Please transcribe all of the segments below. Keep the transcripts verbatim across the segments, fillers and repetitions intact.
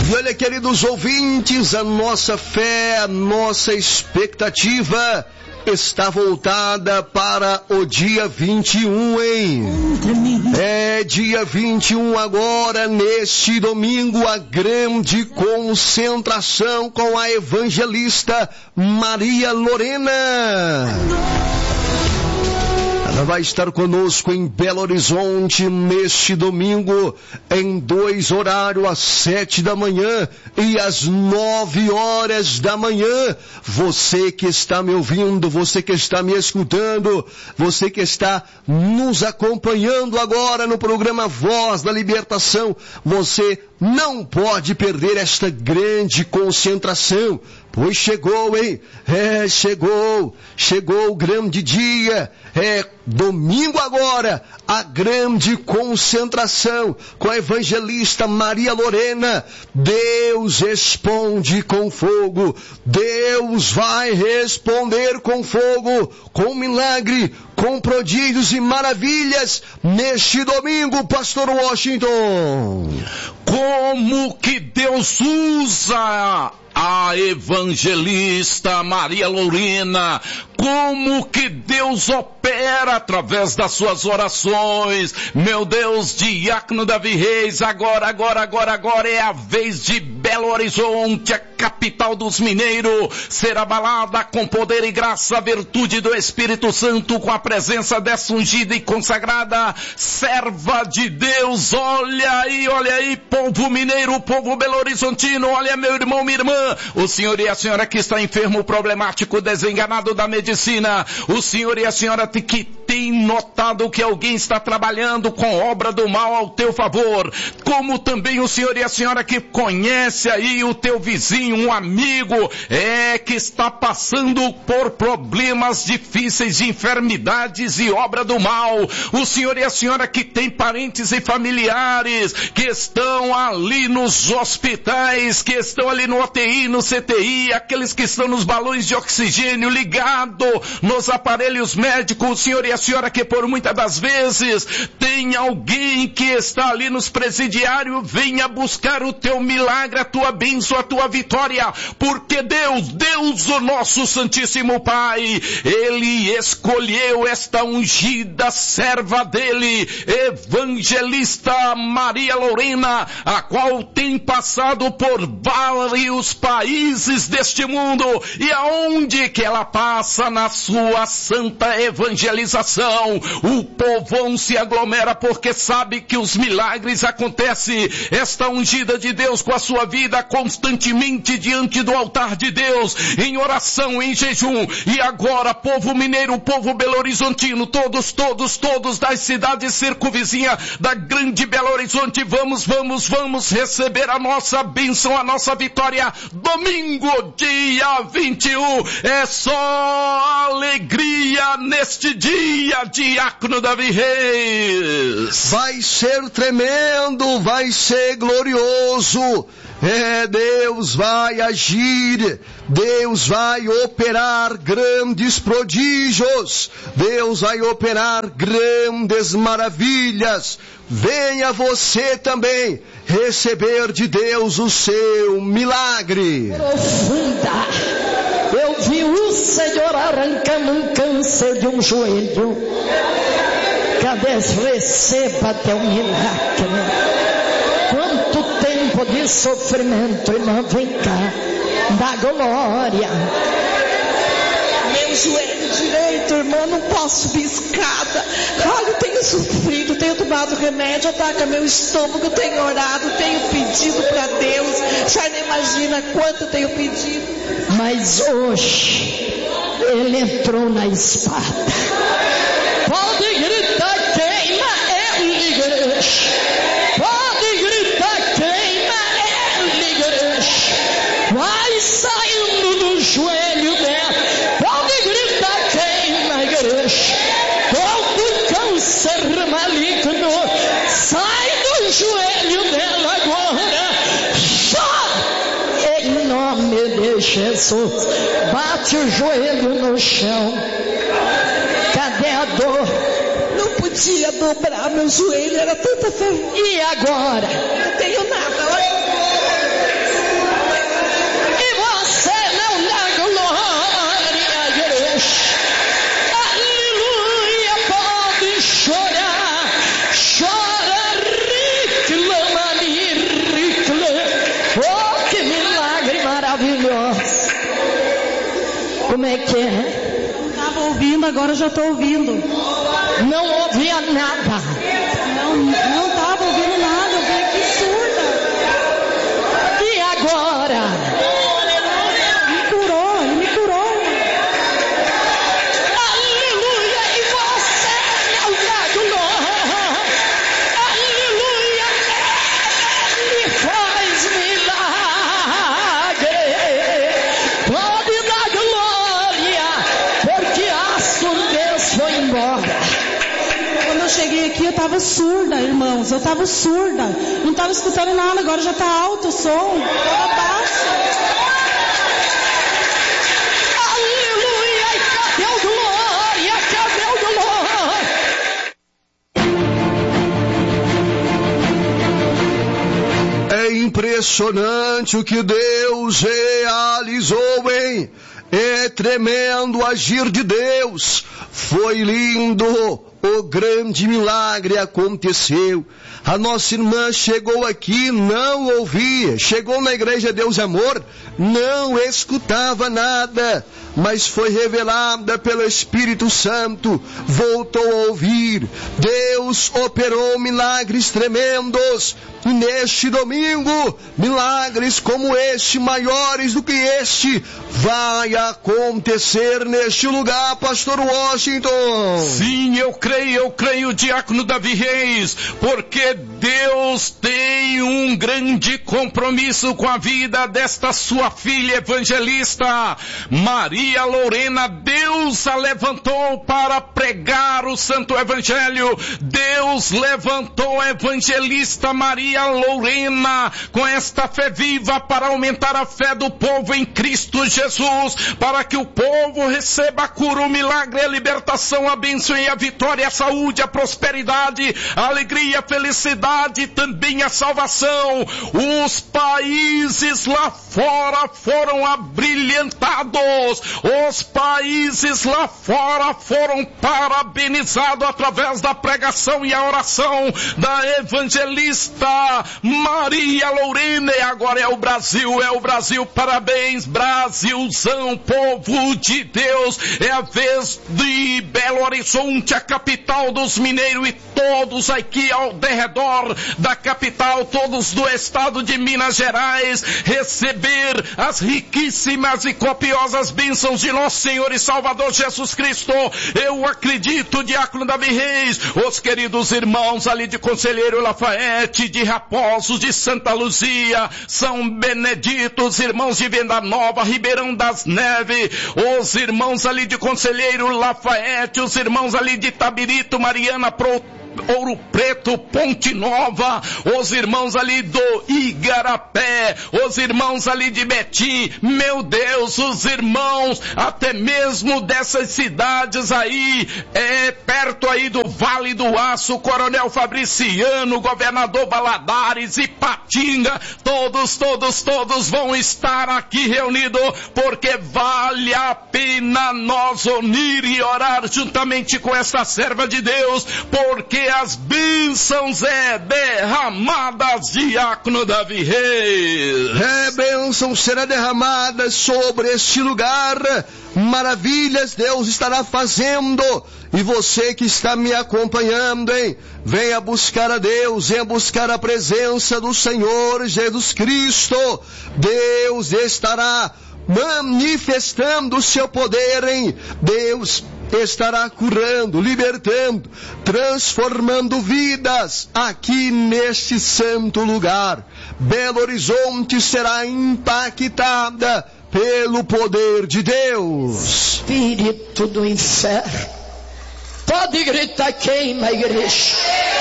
E olha, queridos ouvintes, a nossa fé, a nossa expectativa está voltada para o dia vinte e um, hein? É dia vinte e um agora, neste domingo, a grande concentração com a evangelista Maria Lorena. Ela vai estar conosco em Belo Horizonte neste domingo, em dois horários, às sete da manhã e às nove horas da manhã. Você que está me ouvindo, você que está me escutando, você que está nos acompanhando agora no programa Voz da Libertação, você não pode perder esta grande concentração, pois chegou, hein? É, chegou, chegou o grande dia, é domingo agora, a grande concentração com a evangelista Maria Lorena. Deus responde com fogo, Deus vai responder com fogo, com milagre, com prodígios e maravilhas neste domingo, Pastor Washington. Como que Deus usa a evangelista Maria Lorena, como que Deus opera através das suas orações. Meu Deus, diácono Davi Reis, agora, agora, agora, agora é a vez de Belo Horizonte, a capital dos mineiros, ser abalada com poder e graça, virtude do Espírito Santo, com a presença dessa ungida e consagrada serva de Deus. Olha aí, olha aí, povo mineiro, povo belo-horizontino, olha meu irmão, minha irmã, o senhor e a senhora que está enfermo, problemático, desenganado da medicina, o senhor e a senhora que tem notado que alguém está trabalhando com obra do mal ao teu favor, como também o senhor e a senhora que conhece aí o teu vizinho, um amigo, é que está passando por problemas difíceis, de enfermidades e obra do mal, o senhor e a senhora que tem parentes e familiares que estão ali nos hospitais, que estão ali no U T I, no C T I, aqueles que estão nos balões de oxigênio ligado nos aparelhos médicos, o senhor e a senhora que por muitas das vezes tem alguém que está ali nos presidiários, venha buscar o teu milagre, a tua bênção, a tua vitória, porque Deus, Deus o nosso Santíssimo Pai, Ele escolheu esta ungida serva dele, evangelista Maria Lorena, a qual tem passado por vários países deste mundo, e aonde que ela passa na sua santa evangelização, o povão se aglomera porque sabe que os milagres acontecem. Esta ungida de Deus com a sua vida constantemente diante do altar de Deus, em oração, em jejum. E agora, povo mineiro, povo belo-horizontino, todos, todos, todos das cidades circunvizinhas da grande Belo Horizonte, vamos, vamos, vamos receber a nossa bênção, a nossa vitória. Domingo, dia vinte e um, é só alegria neste dia, diácono Davi Reis. Vai ser tremendo, vai ser glorioso. É, Deus vai agir, Deus vai operar grandes prodígios, Deus vai operar grandes maravilhas. Venha você também receber de Deus o seu milagre. Profunda, eu vi o Senhor arrancando um câncer de um joelho. Cadê? Receba teu milagre. Quanto tempo de sofrimento, irmã, vem cá, dá glória. Meu joelho direito, irmã, não posso subir escada. Olha, eu tenho sofrido, tenho tomado remédio, ataca meu estômago, tenho orado, tenho pedido para Deus. Já nem imagina quanto eu tenho pedido. Mas hoje, ele entrou na espada. Pode gritar, queima ele, igreja. Pode gritar, queima ele, igreja. Vai saindo do joelho dela. Pode gritar, queima, igreja. Todo câncer maligno sai do joelho dela agora. Só em nome de Jesus. Bate o joelho no chão. Cadê a dor? Não podia dobrar meu joelho, era tanta fé. E agora? Não tenho nada. Como é que é? Não estava ouvindo, agora já estou ouvindo. Não ouvia nada. Não, não estava ouvindo nada, eu vim aqui surda. E agora? Me curou, ele me curou. Aleluia! E você não dá glória. Aleluia! Ele faz milagre. Pode dar glória, porque a surdez foi embora. Quando eu cheguei aqui, eu estava surda, irmãos. Eu estava surda. Não estava escutando nada, agora já está alto o som. Estava baixo. Aleluia! E cadê o glória? Cadê o glória? É impressionante o que Deus realizou, hein? É tremendo o agir de Deus. Foi lindo. O grande milagre aconteceu. A nossa irmã chegou aqui, não ouvia. Chegou na igreja Deus e Amor, não escutava nada. Mas foi revelada pelo Espírito Santo. Voltou a ouvir. Deus operou milagres tremendos. E neste domingo, milagres como este, maiores do que este, vai acontecer neste lugar, Pastor Washington. Sim, eu creio, eu creio, Diácono Davi Reis, porque Deus tem um grande compromisso com a vida desta sua filha evangelista, Maria Lorena. Deus a levantou para pregar o Santo Evangelho. Deus levantou a evangelista Maria Lorena com esta fé viva para aumentar a fé do povo em Cristo Jesus, para que o povo receba a cura, o milagre, a libertação, a bênção e a vitória, a saúde, a prosperidade, a alegria, a felicidade e também a salvação. Os países lá fora foram abrilhantados, os países lá fora foram parabenizados através da pregação e a oração da evangelista Maria Lorena. E agora é o Brasil, é o Brasil, parabéns, Brasilzão, povo de Deus. É a vez de Belo Horizonte, a capital dos mineiros, e todos aqui ao derredor da capital, todos do estado de Minas Gerais, receber as riquíssimas e copiosas bênçãos de nosso Senhor e Salvador Jesus Cristo. Eu acredito, Diácono Davi Reis, os queridos irmãos ali de Conselheiro Lafayette, de Raposos, de Santa Luzia, São Benedito, os irmãos de Venda Nova, Ribeirão das Neves, os irmãos ali de Conselheiro Lafayette, os irmãos ali de Tabirito, Mariana, Pro Ouro Preto, Ponte Nova, os irmãos ali do Igarapé, os irmãos ali de Betim, meu Deus, os irmãos até mesmo dessas cidades aí, é, perto aí do Vale do Aço, Coronel Fabriciano, Governador Valadares, Ipatinga, todos, todos, todos vão estar aqui reunidos, porque vale a pena nós unir e orar juntamente com essa serva de Deus, porque as bênçãos é derramadas, Diácono Davi Reis. É, bênção será derramada sobre este lugar. Maravilhas Deus estará fazendo. E você que está me acompanhando, hein? Venha buscar a Deus, venha buscar a presença do Senhor Jesus Cristo. Deus estará manifestando o seu poder, hein? Deus estará curando, libertando, transformando vidas aqui neste santo lugar. Belo Horizonte será impactada pelo poder de Deus. Espírito do inferno, pode gritar, queima a igreja.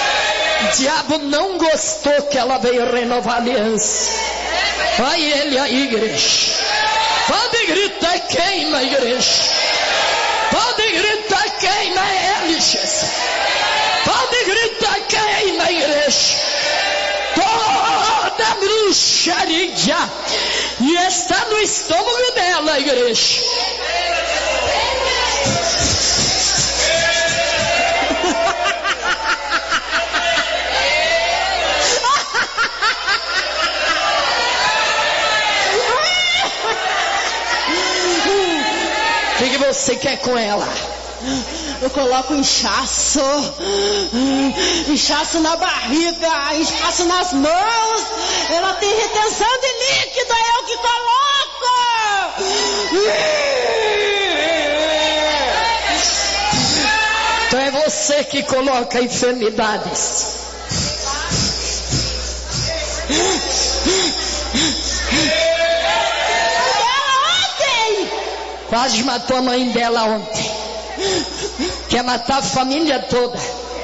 O diabo não gostou que ela veio renovar a aliança. Vai ele a igreja. Pode gritar, queima a igreja. Pode gritar, queima ele, Jesus. Pode gritar, queima a igreja. Toda bruxaria e está no estômago dela, igreja. que você quer com ela? Eu coloco inchaço, inchaço na barriga, inchaço nas mãos. Ela tem retenção de líquido, é eu que coloco. Então é você que coloca enfermidades. Quase matou a mãe dela ontem. Quer matar a família toda.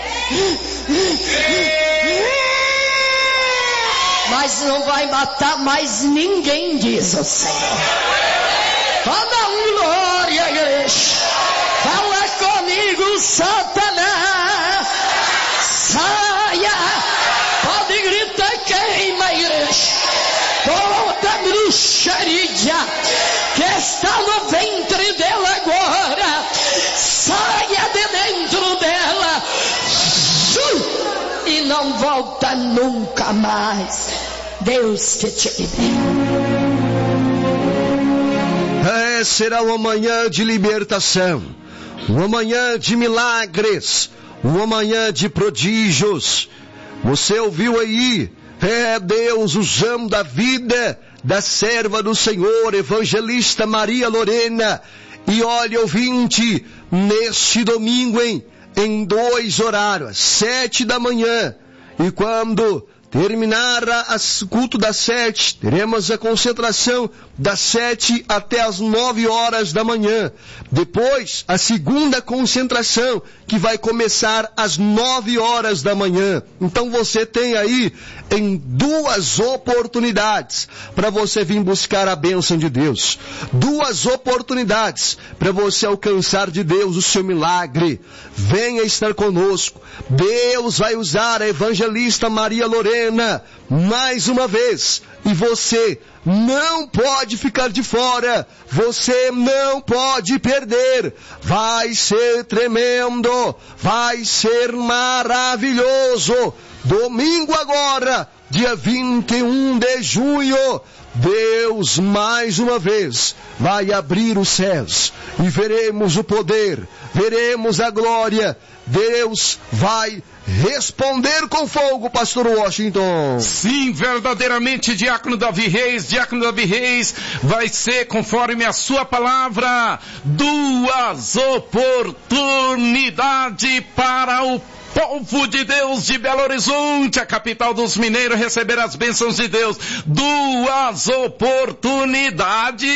Mas não vai matar mais ninguém, diz o Senhor. Toda glória, igreja. Fala comigo, Satanás. Saia. Pode gritar, queima, igreja. Toda bruxaria que está no ventre dela agora, saia de dentro dela e não volta nunca mais. Deus que te libere. É, será uma manhã de libertação, uma manhã de milagres, uma manhã de prodígios. Você ouviu aí? É Deus usando a vida da serva do Senhor, evangelista Maria Lorena. E olha, ouvinte, neste domingo, hein, em dois horários, às sete da manhã, e quando terminar o culto das sete, teremos a concentração das sete até as nove horas da manhã. Depois, a segunda concentração, que vai começar às nove horas da manhã. Então você tem aí em duas oportunidades para você vir buscar a bênção de Deus. Duas oportunidades para você alcançar de Deus o seu milagre. Venha estar conosco. Deus vai usar a evangelista Maria Lorena mais uma vez. E você não pode ficar de fora. Você não pode perder. Vai ser tremendo. Vai ser maravilhoso. Domingo agora, dia vinte e um de junho, Deus mais uma vez vai abrir os céus e veremos o poder, veremos a glória. Deus vai responder com fogo, pastor Washington. Sim, verdadeiramente, diácono Davi Reis, diácono Davi Reis, vai ser, conforme a sua palavra, duas oportunidades para o povo de Deus de Belo Horizonte, a capital dos mineiros, receber as bênçãos de Deus. Duas oportunidades,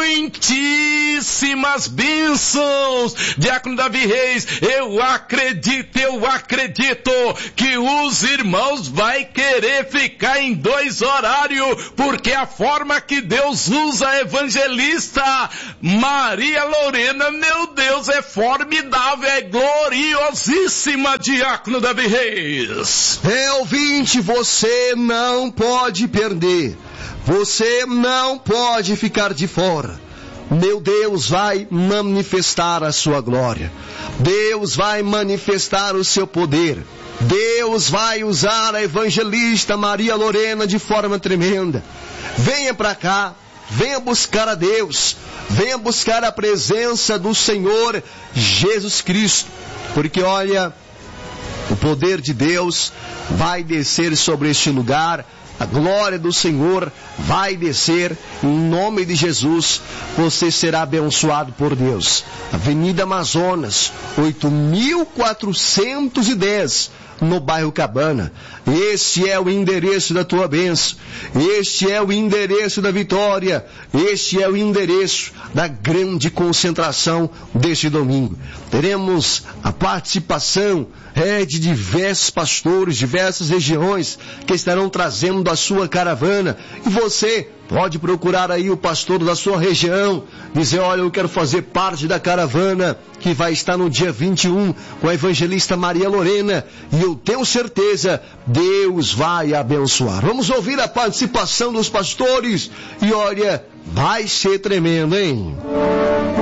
muitíssimas bênçãos. Diácono Davi Reis, eu acredito, eu acredito que os irmãos vai querer ficar em dois horários, porque a forma que Deus usa a evangelista Maria Lorena, meu Deus, é formidável, é gloriosíssima, diácono Davi Reis. É, ouvinte, você não pode perder. Você não pode ficar de fora. Meu Deus vai manifestar a sua glória. Deus vai manifestar o seu poder. Deus vai usar a evangelista Maria Lorena de forma tremenda. Venha para cá. Venha buscar a Deus. Venha buscar a presença do Senhor Jesus Cristo. Porque olha, o poder de Deus vai descer sobre este lugar, a glória do Senhor vai descer, em nome de Jesus, você será abençoado por Deus. Avenida Amazonas, oito mil quatrocentos e dez, no bairro Cabana. Este é o endereço da tua bênção, este é o endereço da vitória, este é o endereço da grande concentração deste domingo. Teremos a participação é, de diversos pastores, diversas regiões que estarão trazendo a sua caravana, e você pode procurar aí o pastor da sua região, dizer, olha, eu quero fazer parte da caravana que vai estar no dia vinte e um com a evangelista Maria Lorena, e eu tenho certeza, Deus vai abençoar. Vamos ouvir a participação dos pastores, e olha, vai ser tremendo, hein?